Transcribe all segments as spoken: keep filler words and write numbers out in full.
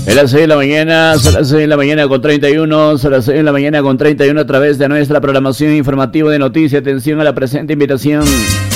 En las seis de la mañana, son las seis de la mañana con treinta y uno, son las seis de la mañana con treinta y uno a través de nuestra programación informativa de noticias. Atención a la presente invitación.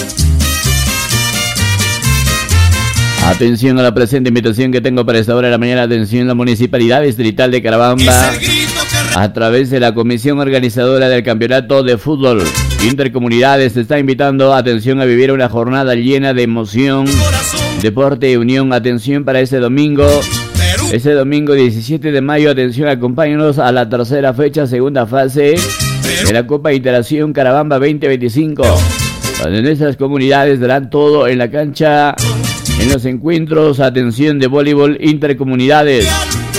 Atención a la presente invitación que tengo para esta hora de la mañana. Atención a la Municipalidad Distrital de Carabamba, a través de la comisión organizadora del Campeonato de Fútbol Intercomunidades, se está invitando, atención, a vivir una jornada llena de emoción, deporte y unión. Atención para este domingo. Este domingo diecisiete de mayo, atención, acompáñanos a la tercera fecha, segunda fase de la Copa Interacción Carabamba veinte veinticinco, donde nuestras comunidades darán todo en la cancha, en los encuentros, atención, de voleibol intercomunidades.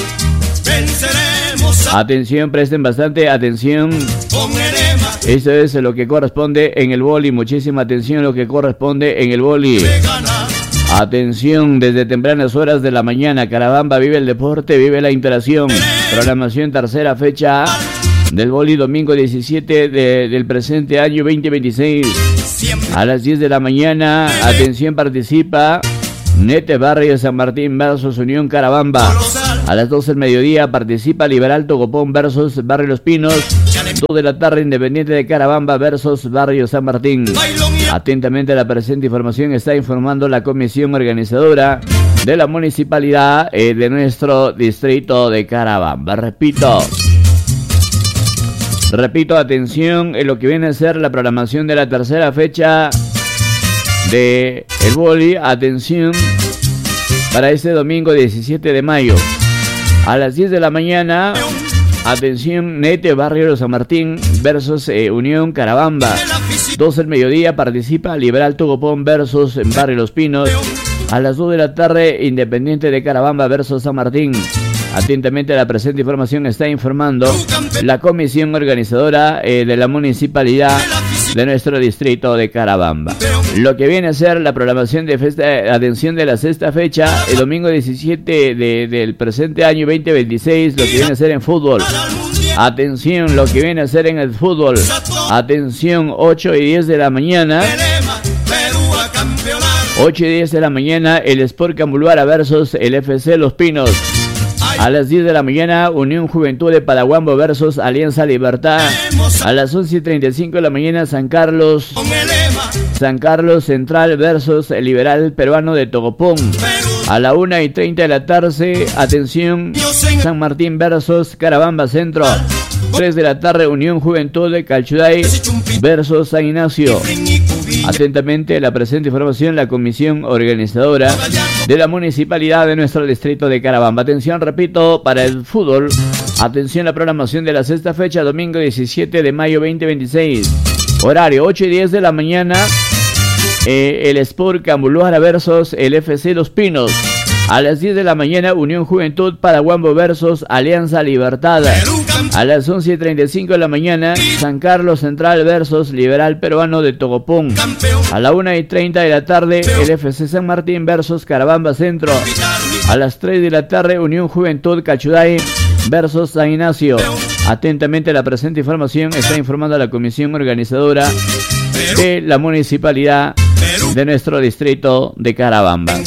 Atención, presten bastante atención. Eso es lo que corresponde en el vóley, muchísima atención lo que corresponde en el vóley. Atención, desde tempranas horas de la mañana, Carabamba vive el deporte, vive la interacción. Programación tercera fecha del vóley, domingo diecisiete de, del presente año veinte veintiséis. A las diez de la mañana, atención, participa Nete Barrio San Martín versus Unión Carabamba. A las doce del mediodía participa Liberal Togopón versus Barrio Los Pinos. dos de la tarde, Independiente de Carabamba versus Barrio San Martín. Atentamente, la presente información está informando la comisión organizadora de la municipalidad eh, de nuestro distrito de Carabamba. Repito, repito, atención en lo que viene a ser la programación de la tercera fecha de el vóley. Atención para este domingo diecisiete de mayo a las diez de la mañana. Atención, Nete Barrio San Martín versus eh, Unión Carabamba. doce del mediodía participa Liberal Togopón versus Barrio Los Pinos. A las dos de la tarde, Independiente de Carabamba versus San Martín. Atentamente, la presente información está informando la comisión organizadora eh, de la municipalidad de nuestro distrito de Carabamba. Lo que viene a ser la programación de festa, atención, de la sexta fecha, el domingo diecisiete de, del presente año veinte veintiséis, lo que viene a ser en fútbol. Atención, lo que viene a ser en el fútbol. Atención, ocho y diez de la mañana. ocho y diez de la mañana, el Sport Cambuluara versus el F C Los Pinos. A las diez de la mañana, Unión Juventud de Palahuambo versus Alianza Libertad. A las once y treinta y cinco de la mañana, San Carlos San Carlos Central versus el Liberal Peruano de Togopón. A la una y treinta de la tarde, atención, San Martín versus Carabamba Centro. tres de la tarde, Unión Juventud de Calchuday versus San Ignacio. Atentamente, la presente información, la comisión organizadora de la municipalidad de nuestro distrito de Carabamba. Atención, repito, para el fútbol. Atención, la programación de la sexta fecha, domingo diecisiete de mayo veinte veintiséis. Horario ocho y diez de la mañana. Eh, el Sport Cambuluara versus el F C Los Pinos. A las diez de la mañana, Unión Juventud Palahuambo versus Alianza Libertad. A las once y treinta y cinco de la mañana, San Carlos Central versus Liberal Peruano de Togopón. A la una y treinta de la tarde, el F C San Martín versus Carabamba Centro. A las tres de la tarde, Unión Juventud Calchuday versus San Ignacio. Atentamente, la presente información está informando a la comisión organizadora de la municipalidad de nuestro distrito de Carabamba.